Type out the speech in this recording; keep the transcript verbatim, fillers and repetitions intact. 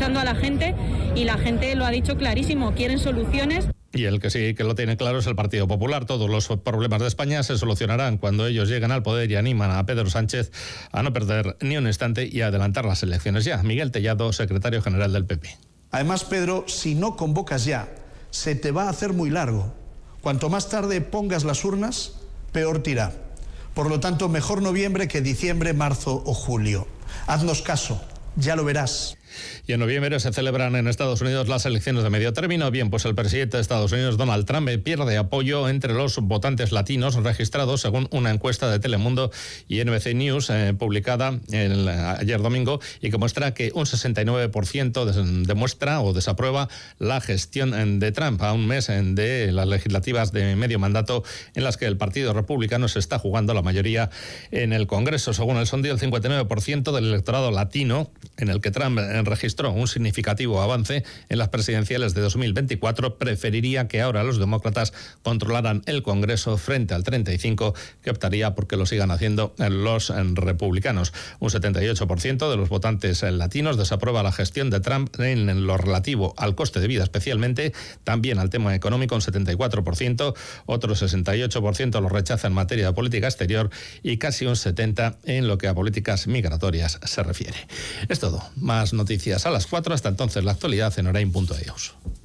escuchando a la gente y la gente lo ha dicho clarísimo, quieren soluciones. Y el que sí que lo tiene claro es el Partido Popular. Todos los problemas de España se solucionarán cuando ellos lleguen al poder y animan a Pedro Sánchez a no perder ni un instante y a adelantar las elecciones ya. Miguel Tellado, secretario general del P P. Además, Pedro, si no convocas ya, se te va a hacer muy largo. Cuanto más tarde pongas las urnas, peor te irá. Por lo tanto, mejor noviembre que diciembre, marzo o julio. Haznos caso, ya lo verás. Y en noviembre se celebran en Estados Unidos las elecciones de medio término. Bien, pues el presidente de Estados Unidos, Donald Trump, pierde apoyo entre los votantes latinos registrados según una encuesta de Telemundo y N B C News eh, publicada el, ayer domingo y que muestra que un sesenta y nueve por ciento demuestra o desaprueba la gestión de Trump a un mes de las legislativas de medio mandato en las que el Partido Republicano se está jugando la mayoría en el Congreso. Según el sondeo, el cincuenta y nueve por ciento del electorado latino, en el que Trump registró un significativo avance en las presidenciales de dos mil veinticuatro, preferiría que ahora los demócratas controlaran el Congreso frente al treinta y cinco por ciento que optaría porque lo sigan haciendo los republicanos. Un setenta y ocho por ciento de los votantes latinos desaprueba la gestión de Trump en lo relativo al coste de vida, especialmente también al tema económico, un setenta y cuatro por ciento, otro sesenta y ocho por ciento lo rechaza en materia de política exterior y casi un setenta por ciento en lo que a políticas migratorias se refiere. Es todo. Más noticias a las cuatro. Hasta entonces, la actualidad en Orain punto e u.